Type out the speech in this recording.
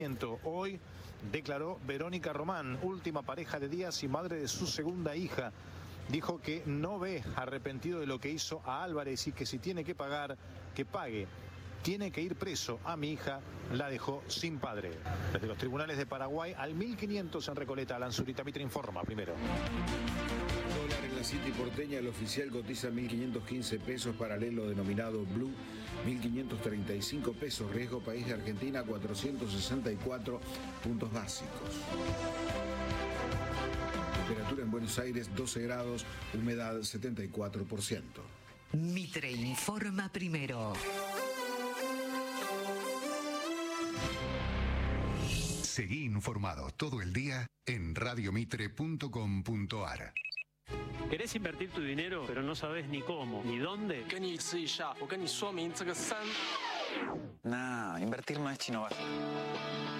Hoy declaró Verónica Román, última pareja de Díaz y madre de su segunda hija. Dijo que no ve arrepentido de lo que hizo a Álvarez y que si tiene que pagar, que pague. Tiene que ir preso. A mi hija la dejó sin padre. Desde los tribunales de Paraguay al 1500 en Recoleta, Alan Zurita Mitre informa primero. Dólar en la City porteña, el oficial cotiza 1.515 pesos, paralelo denominado Blue 1.535 pesos, riesgo país de Argentina 464 puntos básicos. Temperatura en Buenos Aires 12 grados, humedad 74%. Mitre informa primero. Seguí informado todo el día en radiomitre.com.ar. ¿Querés invertir tu dinero, pero no sabes ni cómo, ni dónde? Nah, invertir no es chino.